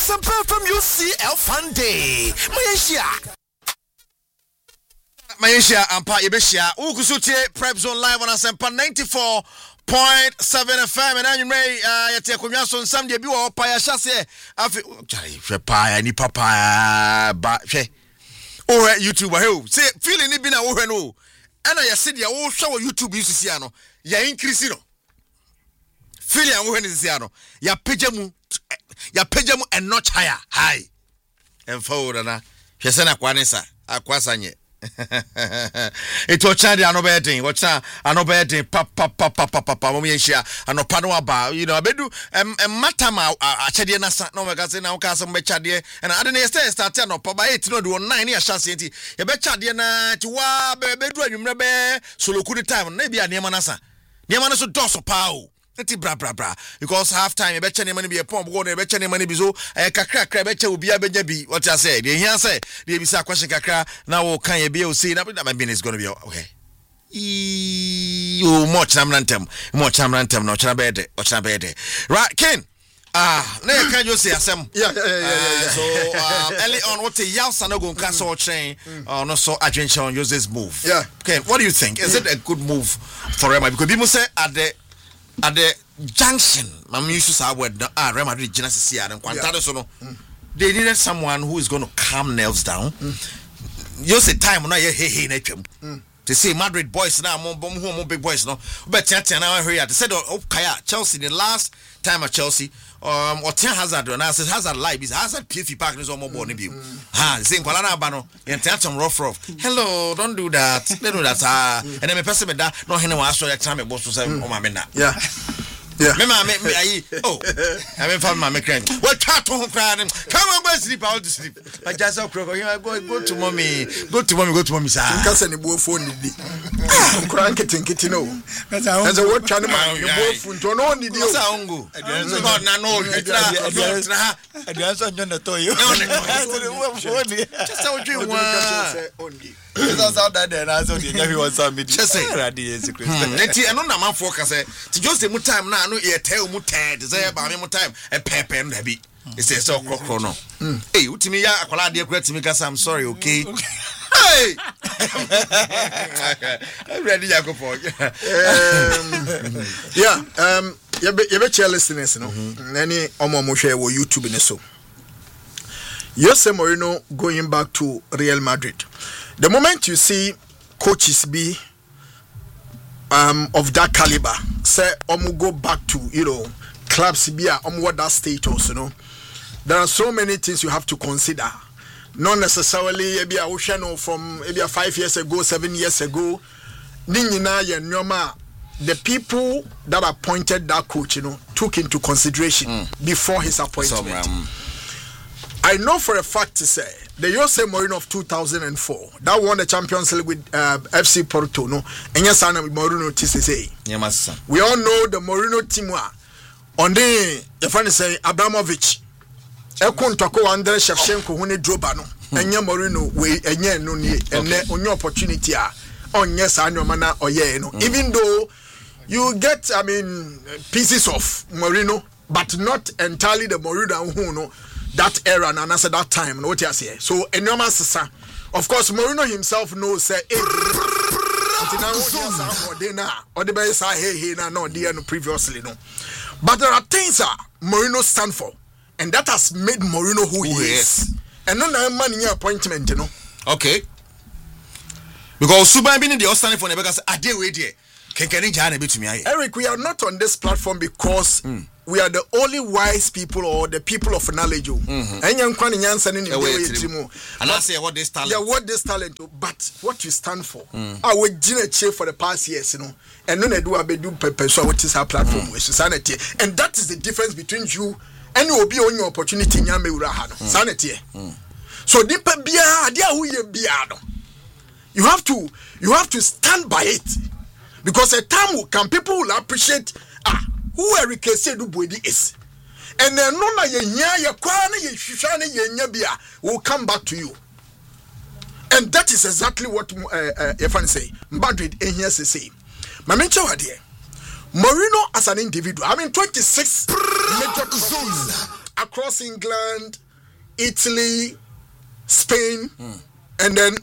Asempa from UCL Fun Day. Malaysia Ampa Yebeshia Ukusutie Prep Zone live on Asempa 94.7 FM and I'm Ray Yate Kunyason some debut or Paya Shase Afi Paya ni Papa ba she or YouTuber who say feeling it been a over no and I said ya all show YouTube UCCano ya increase no feeling a over Siano ya pejamu and not high and forward na Shesana Kwanesa Akwasanye it was Chadi Anobedding, what's Anobedding, papa, Momisha, and Opanoaba, you know, Bedu, and Matama, Chadiana, no magazine, now Castle Mechadie, and I didn't start 10 or Papa 8, no, do 9 years, Chasity, a Bechadiana, Tua, Bedu, you remember, Solo could time, maybe a Niamanasa, Niamanaso Dosso Pau. Bra because half time you betcha money be a pump go betcha money bizo kakra betcha will be a benjabi what I said the here say the bisa question kakra now can you be o see that my business is going to be okay you much namrantem no chana bede right Ken now can you say asem yeah so early on what the yausa no go cancel train no so attention use this move yeah Ken what do you think is it a good move for Rema because people say at the junction, my used to say Real Madrid Genesis and Quantado so they needed someone who is going to calm nerves down. You say time on to say Madrid boys now, more big boys no. But now I said Kaya Chelsea the last time at Chelsea. Or 10 Hazard and I said Hazard live is Hazard PFP Park is almost born view. Saying Kuala Bano and Tatum rough. Hello, don't do that. They do that. And then a person that no he no ask that time it was to say oh my mena. Yeah. I found my mechanic. What cat on crying? Come on, go sleep. I want to sleep. I just go to mommy. Go to mommy, sir. Because any boy phone crank it no. As a what channel your boy phone to no need you. Sango. I just on the toy. Just how you want. That's out there and I saw everyone saw me. Just say, I know my focus. Just the time now. No, you tell me say about me time and pepper and heavy. It says so chrono. Hey, you to me, I dear great to me because I'm sorry, okay? Hey, I'm ready to go for you bet listeners, no, any Omo share with YouTube in so. Jose Mourinho going back to Real Madrid. The moment you see coaches be of that caliber, say go back to clubs be what that status, there are so many things you have to consider. Not necessarily maybe a from maybe 5 years ago, 7 years ago. The people that appointed that coach, took into consideration before his appointment. I know for a fact to say the Jose Mourinho of 2004 that won the Champions League with FC Porto, no, and yes, Mourinho TCC. We all know the Mourinho team on the friend say Abramovich, Ekontoko Andre Shevchenko who ne droba no, and Mourinho we enye no ni and only opportunity on yes I know mana oye no. Even though you get pieces of Mourinho, but not entirely the Mourinho who no. That era and answer that time, what you say. So, enormous, of course, Mourinho himself knows, say, previously, no. But there are things Mourinho stand for, and that has made Mourinho who he is. And no man in your appointment, Okay. Because Suba been in the outstanding for because I deal with you. Eric, we are not on this platform because we are the only wise people or the people of knowledge. And I say what this talent. Yeah, what this talent, but what you stand for. I would chair for the past years, and then I do a bedu so what is our platform with sanity. And that is the difference between you and you will be on your opportunity in Yamurahano. Sanity. So deeper you have to stand by it. Because a time will come, people will appreciate who Eric Sedubwedi is. And then no will come back to you. And that is exactly what Efan say. Madrid in here say. Mamencho Mourinho as an individual, 26 major trophies across England, Italy, Spain, and then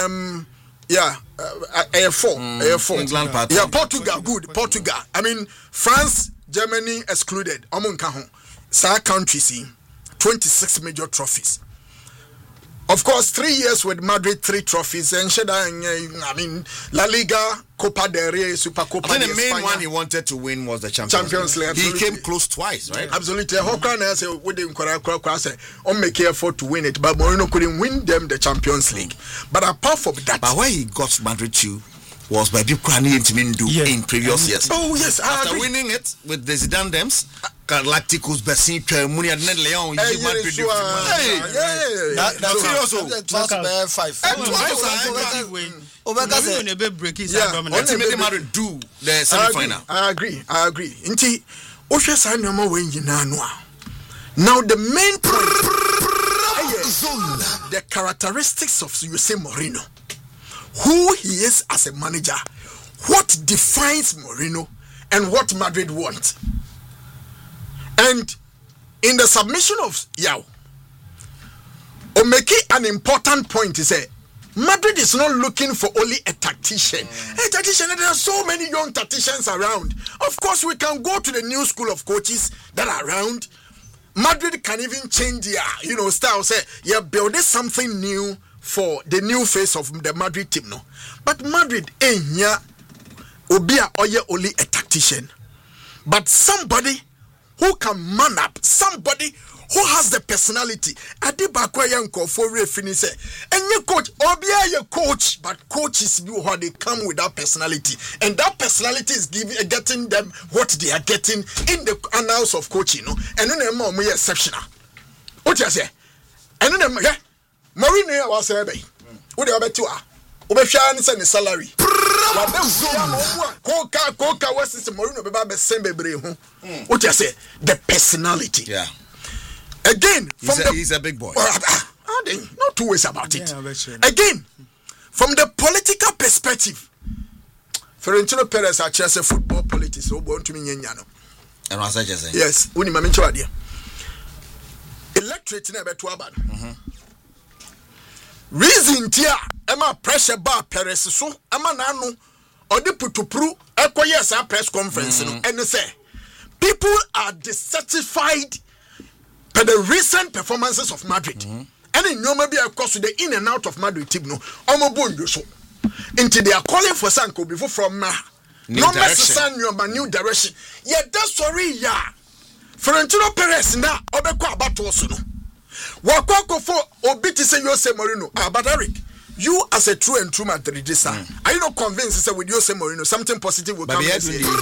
A4. England part. Yeah, Portugal, good. Portugal. I mean, France, Germany excluded. Sa countries, 26 major trophies. Of course, 3 years with Madrid, 3 trophies. And I mean, La Liga, Copa del Rey, Supercopa. I think the main one he wanted to win was the Champions League. He came close twice, right? Absolutely. How can I say we didn't make effort to win it, but Mourinho couldn't win them the Champions League. But apart from that, but where he got Madrid to was by Deep Krani in previous years. Oh yes, after winning it with the Zidane Dems. Galacticos, Bessin, Muni, and Leon. That Madrid do the semi-final. I agree. Inti, now the main point, the characteristics of Jose Mourinho, who he is as a manager, what defines Mourinho, and what Madrid want. And in the submission of Yao, Omeki, an important point is that Madrid is not looking for only a tactician. A tactician, there are so many young tacticians around. Of course, we can go to the new school of coaches that are around. Madrid can even change their, style. Say, building something new for the new face of the Madrid team, no. But Madrid, Obia Oye only a tactician, but somebody who can man up, somebody who has the personality. Adibakwa yanko for finish and your coach, Obia your coach, but coaches do how they come with that personality, and that personality is getting them what they are getting in the annals of coaching, and then more exceptional. What you say? And then Mourinho was a baby. What do you bet you are? Obeshan send salary. Coca West Mourinho beba sembe bre. What you say? The personality. Yeah. Again, he's a big boy. No two ways about it. Again, from the political perspective, Florentino Perez are just a football politics. So born to me nyano. And what's that just saying? Yes, uni mami chwadia. Electorate na beto aban. Reason tia ema pressure bar Perez so ema nanu odi putupru ekoye sa press conference no and say people are dissatisfied by the recent performances of Madrid. And in no maybe across the in and out of Madrid team no omobondo so until they are calling for Sanko before from new direction. Yeah, that's sorry Florentino Perez na obekwa abato so no. Wakoko for obiti say Jose Mourinho. But Eric, you as a true Madridista, are you not convinced that with Jose Mourinho something positive will come?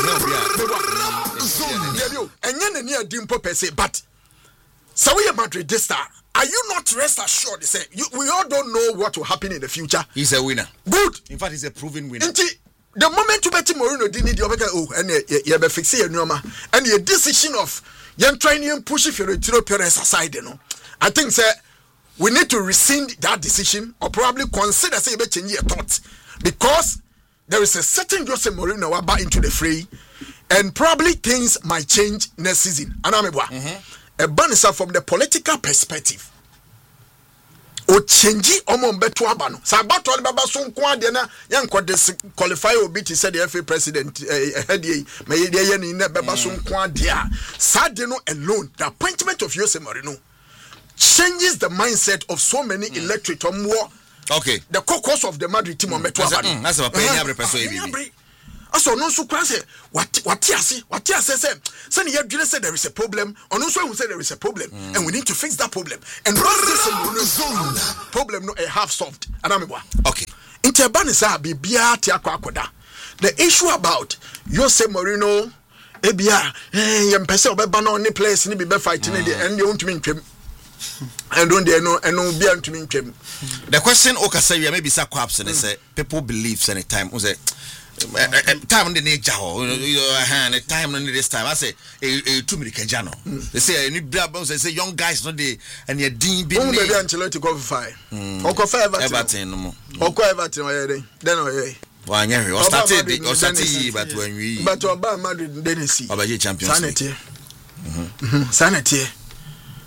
But so we are Madridista. Are you not rest assured? Say we all don't know what will happen in the future. He's a winner. Good. In fact, he's a proven winner. The moment you bet Mourinho didn't need and you be fixing your and your decision of young trying and push Florentino Perez aside, I think we need to rescind that decision or probably consider say change your thoughts because there is a certain Jose Mourinho about into the fray and probably things might change next season. And I'm a banisa from the political perspective. O change omo beto abano. Sa bato baba so nko ade na yanko qualify obi to say the FA president headie me ye ni na baba so nko ade a sa de no alone the appointment of Jose Mourinho changes the mindset of so many electorate or more. Okay. The caucus of the Madrid team on beto abano. That's a penny every person. Also, no so say what you say send you say there is a problem or no so say there is a problem and we need to fix that problem and once this problem no a half solved okay interbanisa bibia ti akwakoda the issue about Jose Mourinho ebia yempese obeba na only place ni be fighting and you want to mean and don't they know and no be to mean the question okasa we maybe sa kwaps and say people believe any time was time in the nature time in this time I say too many kejano they say any they say young guys no dey and your dean be maybe Ancelotti go for fire Everton no Everton then wanyere o started but when we but Obama Madrid then see Obaje Champions League sanity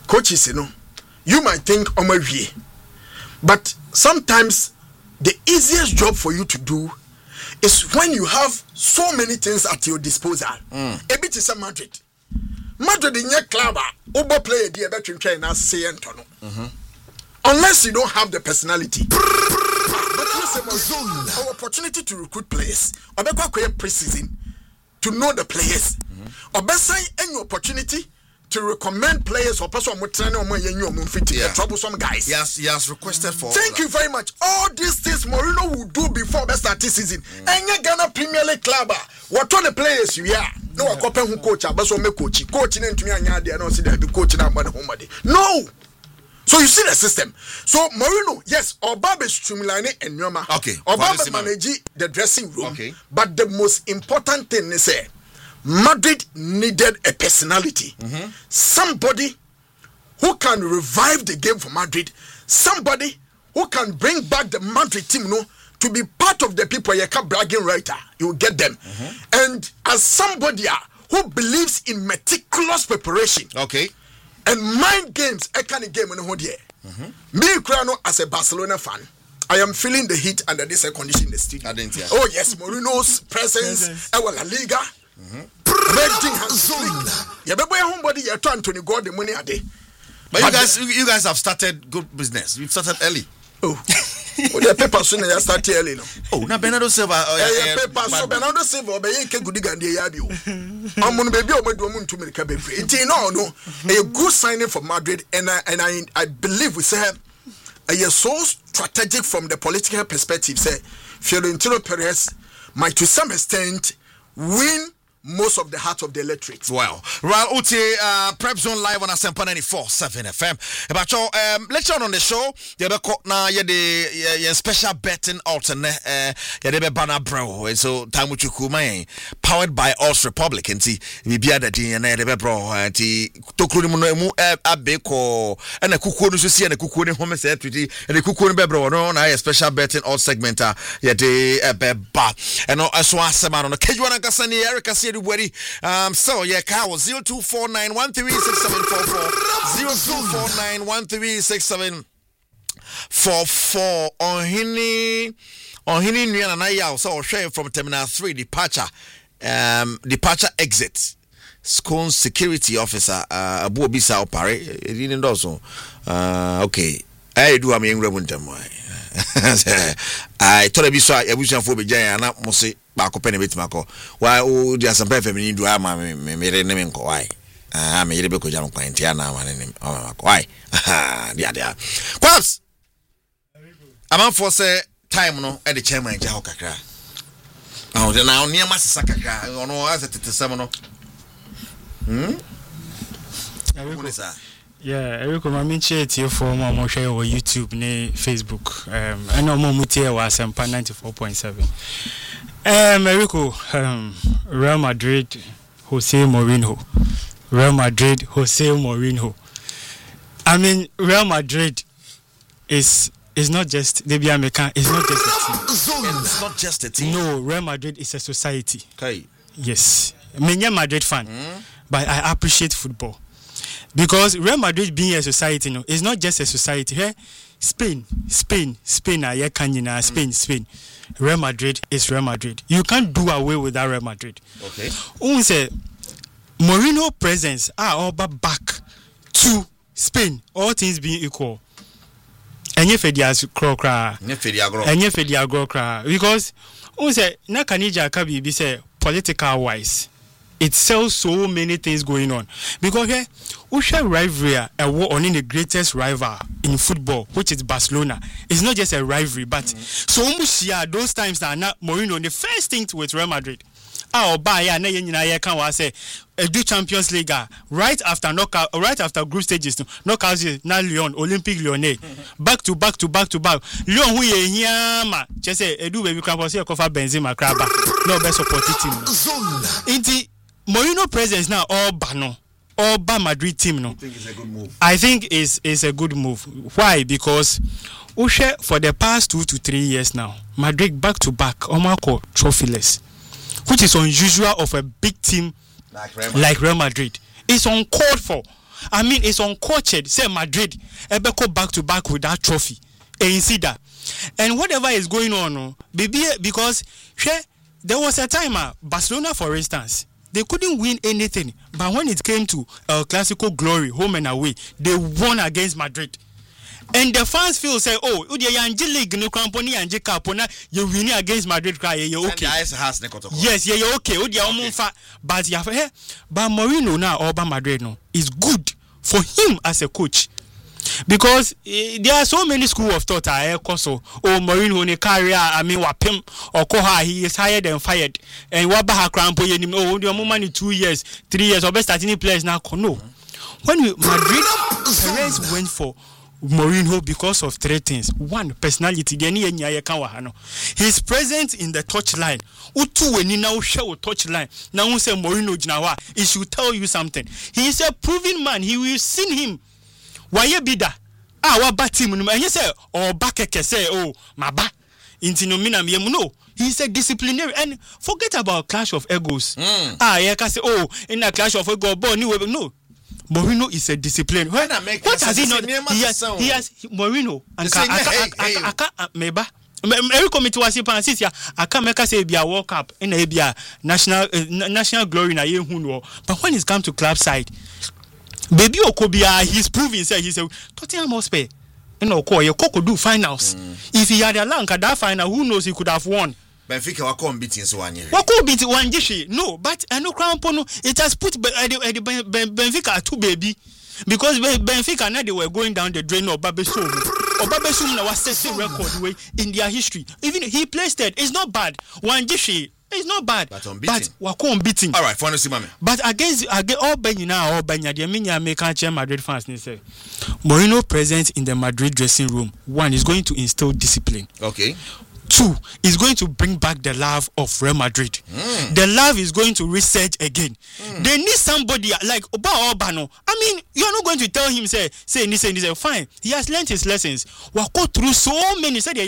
coaches, you might think omawie, but sometimes the easiest job for you to do is when you have so many things at your disposal. A bit is a Madrid in your club, Obo player, dear veteran trainer, say Antono. Unless you don't have the personality. Our opportunity to recruit players, or pre-season to know the players, or best any opportunity to recommend players or person troublesome guys. Yes, he has requested for. Thank you very much. All these things Mourinho will do before the start this season. And your Ghana Premier League club, what on the players you are? No, I copy who coach, but so me coaching into me and I don't see that be coaching up home. No. So you see the system. So Mourinho, yes, Obaba is streamlining and Nyoma. Okay. Obaba manage the dressing room. Okay. But the most important thing is Madrid needed a personality. Somebody who can revive the game for Madrid. Somebody who can bring back the Madrid team, to be part of the people you can bragging writer. You will get them. And as somebody who believes in meticulous preparation. Okay. And mind games, a kind of game in the whole year. Me, Krano, as a Barcelona fan, I am feeling the heat under this air condition in the studio. Oh yes, Mourinho's presence, our La Liga. But you guys have started good business. You've started early. Oh, the paper soon I started early. Oh, now Bernardo Silva. Paper so Bernardo Silva. Be yenke good gandi yabi. Amun baby o medu amun tumika baby. It no a good signing for Madrid, and I believe we say so strategic from the political perspective. Say Florentino Perez might to some extent win most of the heart of the electorate. Well, Ral Uti, Prep Zone Live on Asempa 94.7 FM. About your later on the show, you have a special betting alternate, you have a banner bro, and so time with you powered by Us Republic, and see, we be at the and a bro, and Tokurimu Abeko, and a cuckoo to see and a cuckoo in home secretary, and a cuckoo in Bebro, no, a special betting alt segment, yeah, de Beba, and also Asaman on the Kejuana Cassani, Erica. So yeah, Cow 0249136744 0249136744 on Hini Niana Naya, so share from Terminal 3 departure exit. Scone security officer Abu Bisa Opare didn't also okay. I do am young revenue. I told a bisa a vision for Bijay and Mosi Bako Penny Mako. Why, oh, there's some perfect do ama me name why? I made a bit of Jam Quintiana and why? Dear. Quaps! I'm on for say time no at the chairman Jahokaka. Oh, then now near Massacre, or no, as it is the seminal. What is that? Yeah, Eric, my main share for more share on YouTube, ne Facebook. I know more mutia was 94.7. Eric, Real Madrid, Jose Mourinho. Real Madrid, Jose Mourinho. I mean, Real Madrid is not just the American. It's not just a team. It's not just a team. No, Real Madrid is a society. Okay. Yes, I'm a Madrid fan, but I appreciate football. Because Real Madrid being a society, it's not just a society. Hey, Spain. Spain. Spain. Real Madrid is Real Madrid. You can't do away with that Real Madrid. Okay. Say Mourinho presence all back to Spain. All things being equal. Enye fedia kra. Because say na kanija kabi be say political wise. It sells so many things going on. Because here, Usha rivalry, a war on the greatest rival in football, which is Barcelona. It's not just a rivalry, but so much those times that not Mourinho, the first thing with Real Madrid. Do Champions League right after knockout, right after group stages, knockouts now Lyon, Olympic Lyonnais, back to back. Lyon who here ma just say do baby can see a cover Benzema craba. No best supporting team. Inti Mourinho presence now all Madrid team no. I think it's a good move. Why? Because Ushe for the past 2 to 3 years now, Madrid back to back, Omako trophyless, which is unusual of a big team like Real Madrid. It's uncalled for. I mean, it's uncultured. Say Madrid, Ebeko back to back with that trophy. And you see that. And whatever is going on, baby, because there was a time, Barcelona, for instance, they couldn't win anything. But when it came to Clasico glory, home and away, they won against Madrid. And the fans feel say, oh, you league no company and you winning against Madrid, you okay. Yes, you're okay. But Mourinho now over Madrid no is good for him as a coach. Because there are so many school of thought also. Oh, Mourinho ne career, I mean, wapim or koha, he is hired and fired. And wabaha crampo yenim. Oh, the money 2 years, 3 years, or best starting players now. No, when Madrid Perez went for Mourinho because of 3 things. 1, personality. His presence in the touchline. Utu weni na ushe touchline. Na unse Mourinho jinawa. It should tell you something. He is a proven man. He will seen him. Waye bida. Wa team no. And he say or bakeke say oh maba. Intinomina mi no. He's a disciplinary and forget about clash of egos. You can say oh in a clash of ego no. Mourinho is a discipline. What has he not? He has Mourinho and Meba. Every committee was in Pansisia. I can't make us say be a World Cup in a national glory na yehuno. But when it comes to club side, baby Okobia, he's proving say he's a Tottenham Hotspur. You could do finals. If he had a lank at that final, who knows he could have won. Benfica were beating so one year. What could beat one dish? No, but I know Crown Pono. It has put Benfica to baby because Benfica now they were going down the drain of Babesum. Or Babesum was setting record way in their history. Even he placed it. It's not bad. One dish. It's not bad. But Wako beating. All right, for mama. But against all Benina or Benya, the Minya American chair Madrid fans they say Mourinho presence in the Madrid dressing room. 1 is going to instill discipline. Okay. 2 is going to bring back the love of Real Madrid. The love is going to research again. They need somebody like Obano. I mean, you're not going to tell him say fine. He has learned his lessons. We go through so many. Say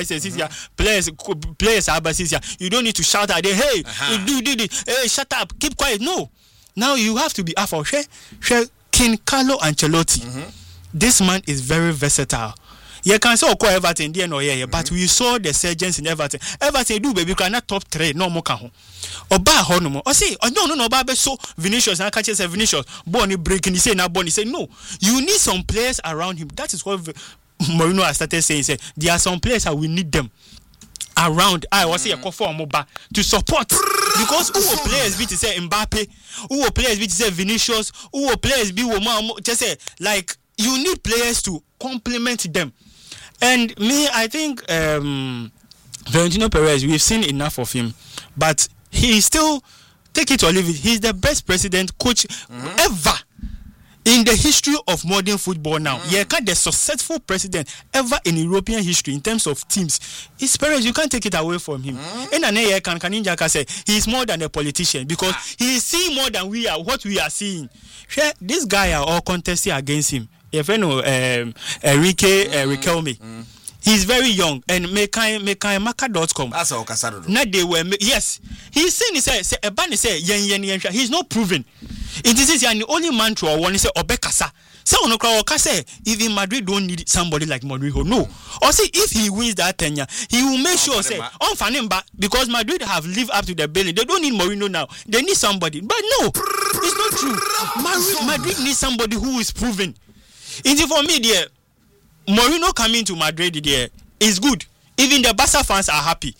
players. You don't need to shout at them. Hey, do this. Hey, shut up. Keep quiet. No. Now you have to be after. King Carlo Ancelotti. This man is very versatile. You can say Oko Everton there no here, but we saw the surgeons in Everton. Everton do baby can not top 3 no more can. Oba ho no more. O say no oba be so Vinicius and catch say Vinicius born breaking he say na born he say no. You need some players around him. That is what Mourinho has started saying. Say there are some players that we need them around. I was say for Moba to support because who players be to say Mbappe, who players be to say Vinicius, who players be just say like you need players to complement them. And me, I think Florentino Perez, we've seen enough of him, but he still, take it or leave it, he's the best president coach ever in the history of modern football now. The successful president ever in European history in terms of teams. It's Perez, you can't take it away from him. And Kaninja say he's more than a politician because he's seeing more than what we are seeing. This guy are all contesting against him. If you know Enrique Riquelme, he's very young and Maka.com. That's all Casado. Not they were yes. He's saying he says yen. He's not proven. It is the only man to one. He said Obekasa. So on say even Madrid don't need somebody like Mourinho. No. Or say if he wins that tenure, he will make sure say on Fanimba because Madrid have lived up to the billing. They don't need Mourinho now. They need somebody. But no, it's not true. Madrid needs somebody who is proven. It's for me there. Mourinho coming to Madrid there is good. Even the Barca fans are happy.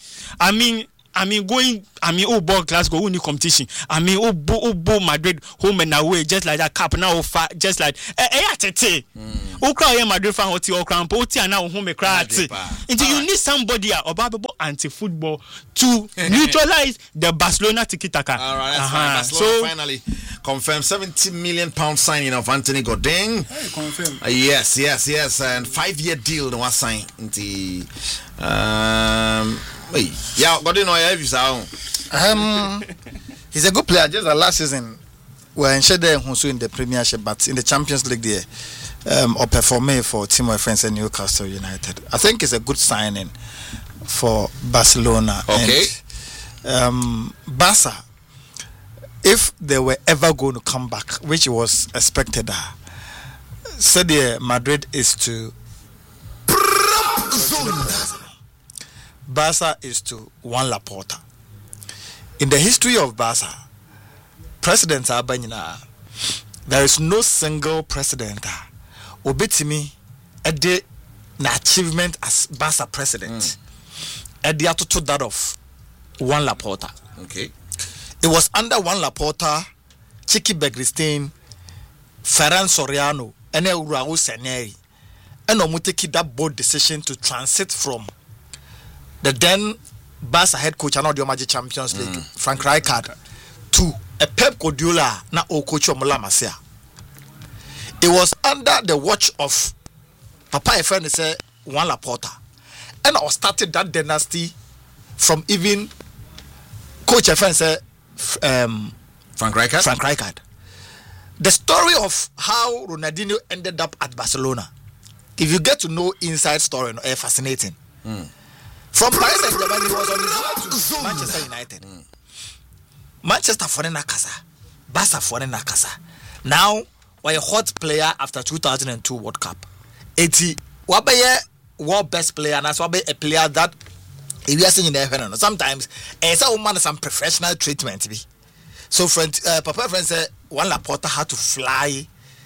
Ball Glasgow win the competition. Ball Madrid home and away just like that cup now just like Madrid fan now home cry. Until you need somebody anti-football to neutralize the Barcelona tiki-taka. All right, that's fine. Barcelona finally confirmed £70 million signing of Anthony Gordon. Hey, confirm. Yes, and 5-year deal was signed. Gordon, he's a good player. Just last season, we're in the Premiership, but in the Champions League there, or performing for Team of Friends and Newcastle United. I think it's a good signing for Barcelona. Okay. And, Barca, if they were ever going to come back, which was expected, said Madrid is to Barca is to Juan Laporta. In the history of Barca, presidents are banyina. There is no single president obetimi ede na achievement as Barca president. Ede atoto that of Juan Laporta. Okay. It was under Juan Laporta, Chiqui Begristain, Ferran Soriano, and Raul Saneri, and Omuteki that bold decision to transit from the then Barca head coach and the Magic Champions League, Frank Rijkaard, to a Pep Guardiola na o coach Omola Masia. It was under the watch of Papa Efren say Juan Laporta, and I started that dynasty from even Coach Efren say Frank Rijkaard. The story of how Ronaldinho ended up at Barcelona, if you get to know inside story, fascinating. From Paris Saint-Germain, he was on his way to Manchester United. Manchester foreigner kasa, Barca foreigner kasa. Now, we're a hot player after 2002 World Cup. 80, wabaye world best player, and that's wabaye a player that if you are seeing in the FN, sometimes it's a woman some professional treatment. So, Papa friend said Juan Laporta had to fly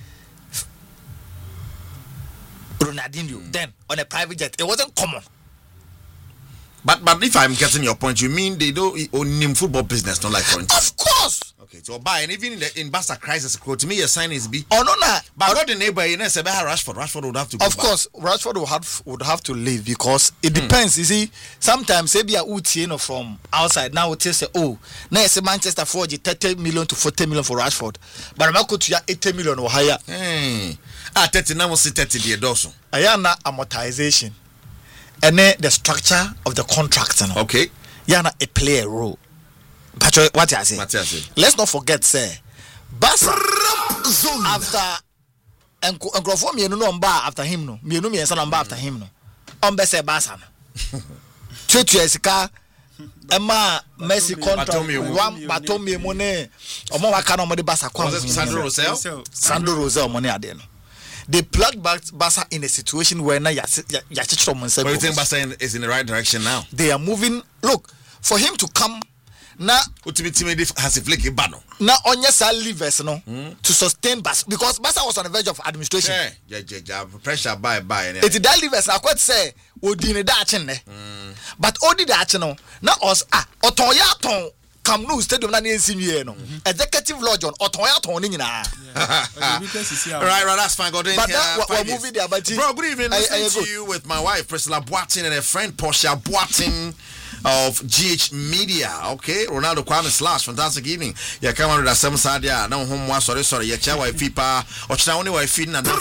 Ronaldinho then on a private jet. It wasn't common. But if I'm getting your point, you mean they don't own football business, not like foreign? Of course. Okay, so buy and even in Barca crisis, to me, your sign is B. Oh no. But what the neighbor in Rashford would have to go of course, Rashford would have to leave because it depends. You see, sometimes maybe a UT from outside now would say, oh, now it's Manchester for 30 million to 40 million for Rashford, but I'm going to 80 million or higher. 30 now was 30 the dorsal. I am not amortization. And then the structure of the contract. Okay. Yana a play a role. But what I say? Let's not forget, say, Barca after and Grofo me no mba after him no. Me no me nsa mba after him no. Ombe say Barca no. Twetu esika Emma Messi contract one Bartomeu money. Omo waka no mo de Barca kwa. Sandro Rosell money ade no. They plugged Barca in a situation where now But you think Barca is in the right direction now? They are moving. Look, for him to come now, has a flicky bano. Now on your side leavers no to sustain Barca because Barca was on the verge of administration. Yeah. Pressure by. It's that leavers I quite say would be in the but all the action no now us otoya ton come no stadium na nsi no executive lodge on otoya ton ni nyina. Right, that's fine. But we're moving there, but bro, good evening. Listening to you with my wife Priscilla Boateng and a friend Portia Boateng of GH Media. Okay, Ronaldo Kwame Slash, fantastic evening. Yeah, come on with a some sadia. No home was sorry. Yeah, chawa fipa. Or china only way feeding and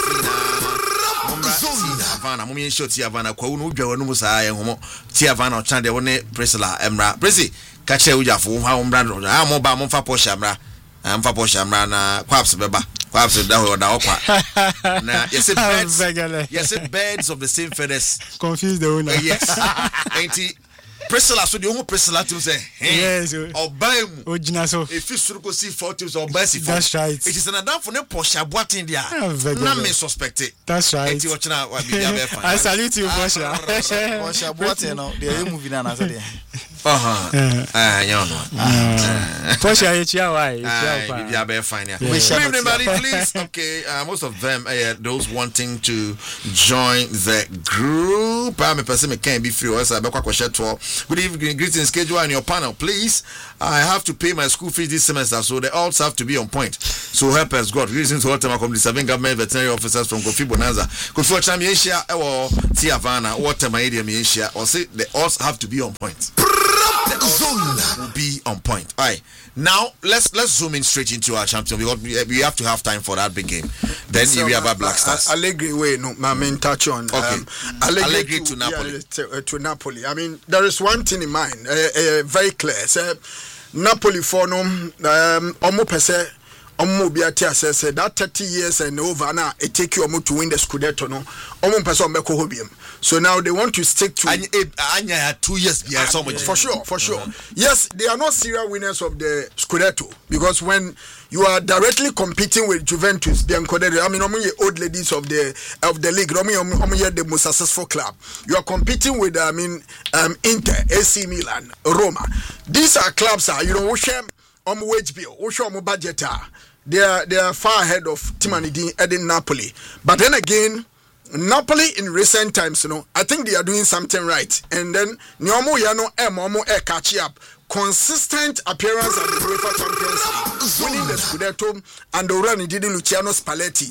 Havana, Mummy show Tiavana, Kwunu, Jonusa, and Homo, Tiavana, or Chande, one Priscilla, Emra, Prissy, catch a Uja for how Brand, I'm mobile Monfa Poshamra. I'm for Poshamra, Quaps Beba, Quaps of Dawa. Yes, birds of the same feathers. Confuse the owner. Yes. Ain't he? Priscilla, so the only Priscilla to say, yes, or Bam, Ojinaso. If you should go see photos or Bessie, that's right. It is an adult for no Portia Boateng there. None may suspect it. That's right. I salute you, Portia. Portia Boateng, they are moving on after there. Portia, it's your wife. Everybody, please. Okay, most of them, those wanting to join the group. I'm a person who can't be free. Good evening, greetings, schedule and your panel, please. I have to pay my school fees this semester, so the odds have to be on point. So help us, God. Greetings to all time the 7 government veterinary officers from Kofi Bonanza. Kofi Ocham Asia or Tiavana or Tamaidi Asia, or say the odds have to be on point. The odds will be on point. All right. Now let's zoom in straight into our champion because we have to have time for that big game. Then so, we have our Black Stars. Allegri way no, my main touch on. Okay. Allegri to Napoli. To Napoli. I mean, there is one thing in mind, very clear. Napoli for no, almost per se Omo bi ati asese that 30 years and over now it take you to win the Scudetto no. Omo person meko hobium. So now they want to stick to Anya 2 years behind so much. For sure. Yes, they are not serial winners of the Scudetto because when you are directly competing with Juventus, Bianco, I mean, old ladies of the league, the most successful club. You are competing with, Inter, AC Milan, Roma. These are clubs, who share wage bill, who share budget. They are far ahead of Timanidi and Napoli. But then again, Napoli in recent times, I think they are doing something right. And then Nyomo Yano catch up. Consistent appearance at the UEFA Champions League, winning the Scudetto, and the run did Luciano Spalletti.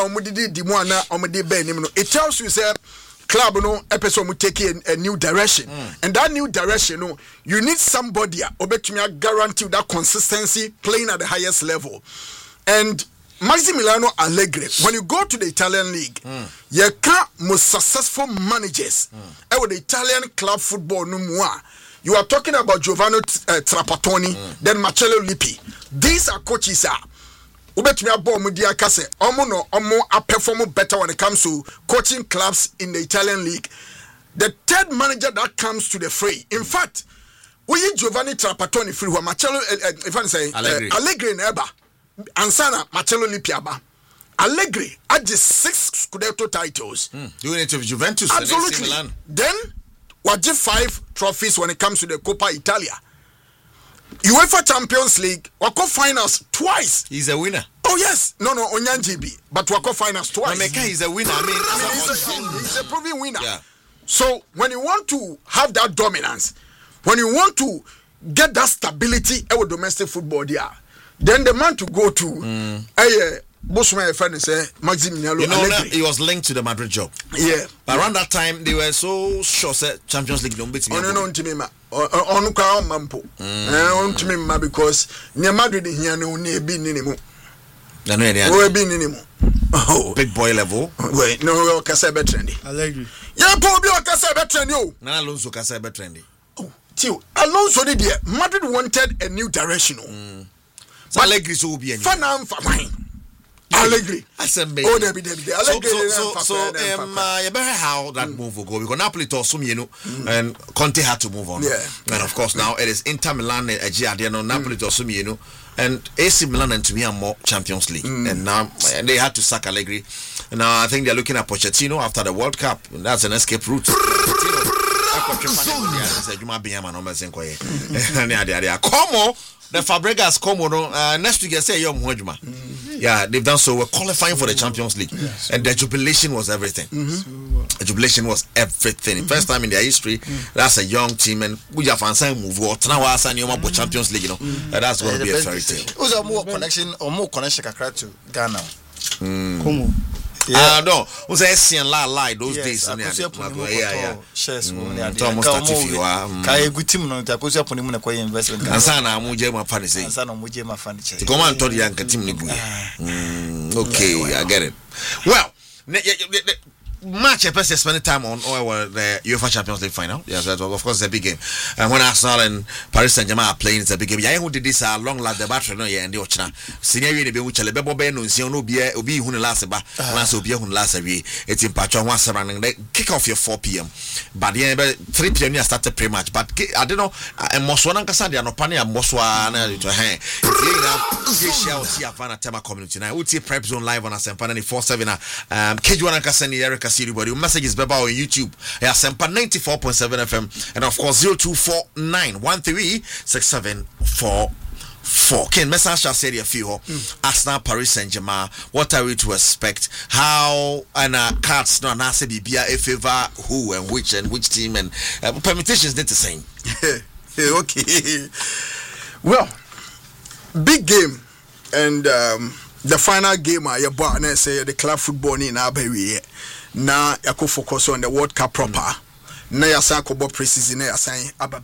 It tells you, sir, club episode will take a new direction. And that new direction, you need somebody who guarantee that consistency playing at the highest level. And Massimiliano Allegri, when you go to the Italian league, you can't most successful managers with the Italian club football no more. You are talking about Giovanni Trapattoni, then Marcello Lippi. These are coaches. Omo perform better when it comes to coaching clubs in the Italian league. The third manager that comes to the fray. In fact, we Giovanni Trapattoni free who Marcello Allegri neba ansana Marcello Lippi aba. Allegri had the 6 Scudetto titles. Doing it with Juventus. Absolutely. And AC Milan. Then Wajib 5 trophies when it comes to the Coppa Italia. UEFA Champions League, Wako finals twice. He's a winner. Oh yes, no, Onyanjibi, but Wako finals twice. Meka is a winner. He's a proven winner. Yeah. So when you want to have that dominance, when you want to get that stability with domestic football, then the man to go to, Bosman friend say Massimiliano Allegri. He was linked to the Madrid job. Yeah. But around that time they were so sure Champions League don't beat me. Because near Madrid here no be anymore. Big boy level. Wait, no Casabe trendy. Allegri. Yeah, probably Casabe trendy. Na Alonso Casabe trendy. Oh, Tio, Alonso did there. Madrid wanted a new direction. So Allegri so be any. Fine. Allegri. So you better how that move will go because Napoli to assume and Conte had to move on. Yeah. And of course now it is Inter Milan Napoli to assume and AC Milan and to me are more Champions League. And now they had to sack Allegri. And now I think they're looking at Pochettino after the World Cup. And that's an escape route. The Fabregas come on next week. I say Yom Hojma. Yeah, they've done so. We're qualifying for the Champions League, and the jubilation was everything. The jubilation was everything. First time in their history, that's a young team, and we have answered move. Now we're signing for Champions League. That's going to be a fairy tale. Who's a more connection to Ghana? No, was a lie those days. Shares almost 30 good team no ta posi aponi mu na koy investment ansa na mu je ma fan say ansa na mu je ma fan che come on to the young team ni okay, I get it. Well, match a person spending time on the UEFA Champions League final. Yes, that was, of course, it's a big game. And when Arsenal and Paris Saint-Germain are playing, it's a big game. Yeah, who did this long last the battery? No, yeah, and the Ochina. Senior, the which a little bit no, see, no, be who last about once will be who last a week. It's in Patron once around kick off your 4 p.m. But yeah, 3 p.m. you started pretty much. But I don't know, and Moswana Casadia, no Pania, Moswana to hand. Share Tema community now. We see Prep Zone live on Asempa 94.7. Kejuana Kasani, Erica. Your messages on YouTube. Yeah, Sempa 94.7 FM, and of course 0249136744. Ken message shall say a few. Arsenal, Paris Saint-Germain. What are we to expect? How and cards no na say bibia a favor who and which team and permutations did the same. Okay. Well, big game and the final game I bought and say the club football in Abbey. Now I could focus on the World Cup proper. Now I say I could preseason. I say